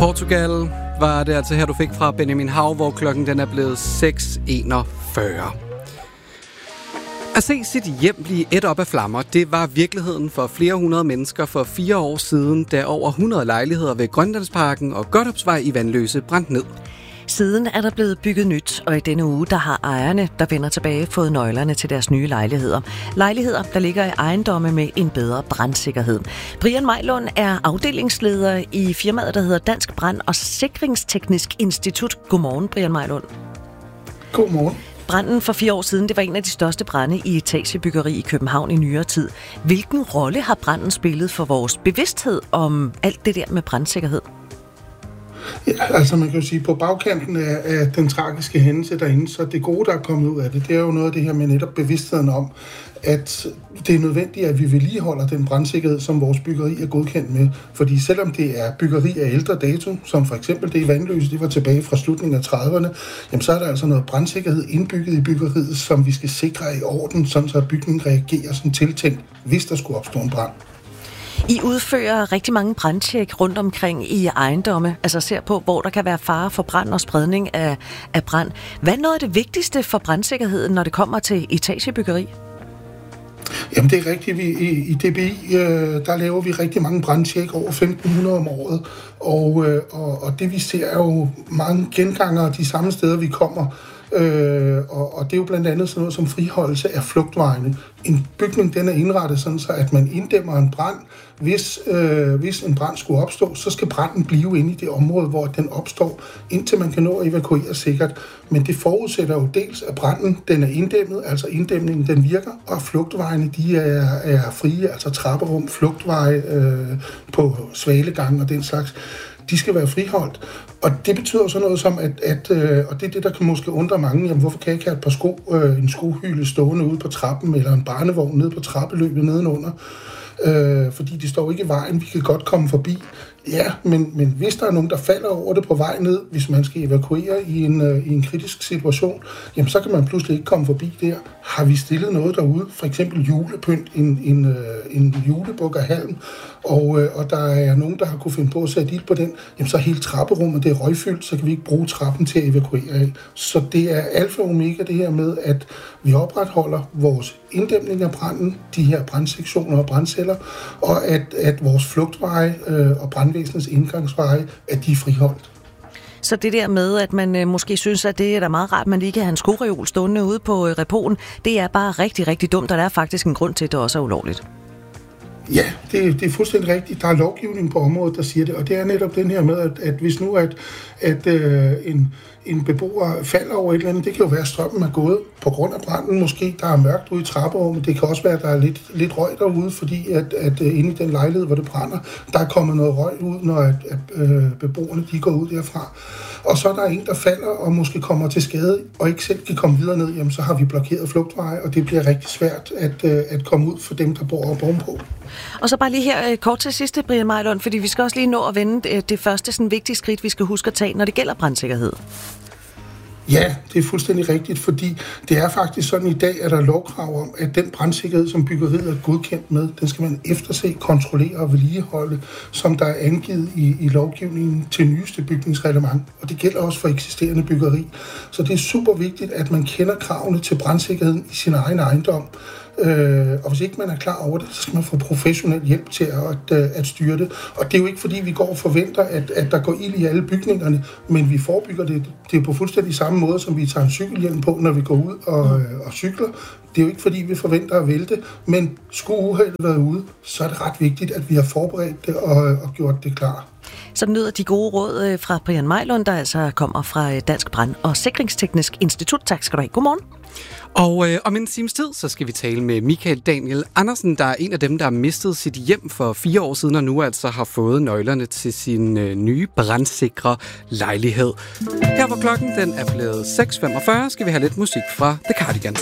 Portugal var det altså her, du fik fra Benjamin Hav, hvor klokken den er blevet 6:41. At se sit hjem blive ædt op af flammer, det var virkeligheden for flere hundrede mennesker for 4 år siden, da over 100 lejligheder ved Grønlandsparken og Godthåbsvej i Vanløse brændte ned. Siden er der blevet bygget nyt, og i denne uge der har ejerne, der vender tilbage, fået nøglerne til deres nye lejligheder. Lejligheder, der ligger i ejendomme med en bedre brandsikkerhed. Brian Mejlund er afdelingsleder i firmaet, der hedder Dansk Brand- og Sikringsteknisk Institut. Godmorgen, Brian Mejlund. Godmorgen. Branden for 4 år siden, det var en af de største brande i etagebyggeri i København i nyere tid. Hvilken rolle har branden spillet for vores bevidsthed om alt det der med brandsikkerhed? Ja, altså man kan jo sige, på bagkanten af den tragiske hændelse derinde, så det gode, der er kommet ud af det, det er jo noget af det her med netop bevidstheden om, at det er nødvendigt, at vi vedligeholder den brandsikkerhed, som vores byggeri er godkendt med. Fordi selvom det er byggeri af ældre dato, som for eksempel det i Vanløse, det var tilbage fra slutningen af 30'erne, jamen så er der altså noget brandsikkerhed indbygget i byggeriet, som vi skal sikre i orden, sådan så bygningen reagerer som tiltænkt, hvis der skulle opstå en brand. I udfører rigtig mange brandtjek rundt omkring i ejendomme, altså ser på, hvor der kan være fare for brand og spredning af brand. Hvad er noget af det vigtigste for brandsikkerheden, når det kommer til etagebyggeri? Jamen det er rigtigt. I DBI, der laver vi rigtig mange brandtjek, over 1.500 om året. Og det vi ser er jo mange gengangere de samme steder, vi kommer. Og det er jo blandt andet sådan noget som friholdelse af flugtvejene. En bygning den er indrettet sådan, så at man inddæmmer en brand. Hvis en brand skulle opstå, så skal branden blive inde i det område, hvor den opstår, indtil man kan nå at evakuere sikkert. Men det forudsætter jo dels, at branden den er inddæmmet, altså inddæmningen den virker, og flugtvejene de er frie, altså trapperum, flugtveje på svalegangen og den slags. De skal være friholdt. Og det betyder så noget som, og det er det, der kan måske undre mange, jamen hvorfor kan jeg ikke have et par sko, en skohylde stående ude på trappen, eller en barnevogn nede på trappeløbet nedenunder? Fordi de står ikke i vejen, vi kan godt komme forbi. Ja, men hvis der er nogen, der falder over det på vej ned, hvis man skal evakuere i en kritisk situation, jamen så kan man pludselig ikke komme forbi der. Har vi stillet noget derude, for eksempel julepynt, en julebuk af halm, og der er nogen, der har kunne finde på at sætte ild på den, jamen så hele trapperummet, det er røgfyldt, så kan vi ikke bruge trappen til at evakuere af. Så det er alfa og omega det her med, at vi opretholder vores inddæmning af branden, de her brandsektioner og brandceller, og at vores flugtveje og brandvæsenets indgangsveje, at de er friholdt. Så det der med, at man måske synes, at det er da meget rart, at man lige kan have en skoreol stående ude på repoen, det er bare rigtig, rigtig dumt, og der er faktisk en grund til, at det også er ulovligt. Ja, det er fuldstændig rigtigt. Der er lovgivning på området, der siger det, og det er netop den her med, at hvis nu en beboer falder over et eller andet, det kan jo være, at strømmen er gået på grund af branden måske, der er mørkt ude i trapperummet, det kan også være, at der er lidt røg derude, fordi at inde i den lejlighed, hvor det brænder, der er kommet noget røg ud, når beboerne de går ud derfra. Og så er der en, der falder og måske kommer til skade, og ikke selv kan komme videre ned, jamen så har vi blokeret flugtveje, og det bliver rigtig svært at komme ud for dem, der bor oppe ovenpå. Og så bare lige her kort til sidste, Brian Mejlund, fordi vi skal også lige nå at vende det første sådan vigtige skridt, vi skal huske at tage, når det gælder brandsikkerhed. Ja, det er fuldstændig rigtigt, fordi det er faktisk sådan i dag, at der er lovkrav om, at den brandsikkerhed, som byggeriet er godkendt med, den skal man efterse, kontrollere og vedligeholde, som der er angivet i lovgivningen til nyeste bygningsreglement. Og det gælder også for eksisterende byggeri. Så det er super vigtigt, at man kender kravene til brandsikkerheden i sin egen ejendom. Og hvis ikke man er klar over det, så skal man få professionel hjælp til at styre det. Og det er jo ikke fordi, vi går og forventer, at der går ild i alle bygningerne, men vi forebygger det. Det er på fuldstændig samme måde, som vi tager en cykelhjelm på, når vi går ud og cykler. Det er jo ikke fordi, vi forventer at vælte, men skulle uheldet være ude, så er det ret vigtigt, at vi har forberedt det og gjort det klar. Så lyder de gode råd fra Brian Mejlund, der altså kommer fra Dansk Brand- og Sikringsteknisk Institut. Tak skal du have. Godmorgen. Og om en times tid, så skal vi tale med Michael Daniel Andersen, der er en af dem, der har mistet sit hjem for 4 år siden, og nu altså har fået nøglerne til sin nye brandsikre lejlighed. Her hvor klokken den er blevet 6:45, skal vi have lidt musik fra The Cardigans.